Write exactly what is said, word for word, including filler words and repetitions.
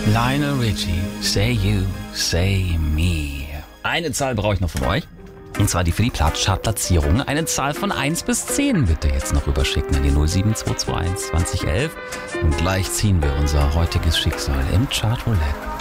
Lionel Richie, Say You, Say Me. Eine Zahl brauche ich noch von euch. Und zwar die für die Chart-Platzierung. Eine Zahl von eins bis zehn bitte jetzt noch rüberschicken an die null sieben zwei zwei eins zwanzig elf. Und gleich ziehen wir unser heutiges Schicksal im Chart Roulette.